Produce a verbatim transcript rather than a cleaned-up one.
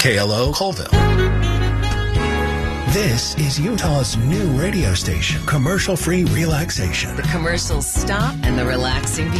K L O Colville. This is Utah's new radio station, commercial-free relaxation. The commercials stop and the relaxing